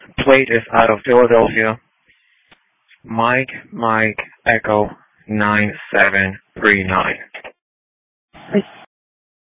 Plate is out of Philadelphia. Mike Echo 9739.